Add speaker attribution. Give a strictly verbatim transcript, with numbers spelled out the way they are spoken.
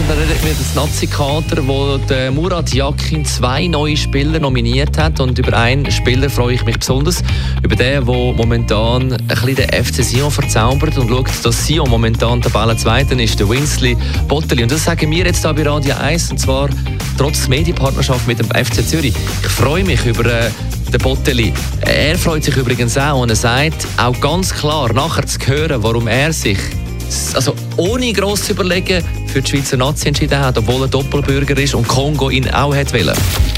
Speaker 1: da reden wir das Nazi-Kader, wo der Murat Yakin zwei neue Spieler nominiert hat. Und über einen Spieler freue ich mich besonders. Über den, der momentan ein bisschen den F C Sion verzaubert und schaut, dass Sion momentan Tabellenzweiter ist, der Winsley Botteli. Und das sagen wir jetzt hier bei Radio eins, und zwar trotz Medienpartnerschaft mit dem F C Zürich. Ich freue mich über äh, den Botteli. Er freut sich übrigens auch und er sagt auch ganz klar, nachher zu hören, warum er sich also ohne gross zu überlegen für die Schweizer Nazi entschieden hat, obwohl er Doppelbürger ist und Kongo ihn auch hat wollen.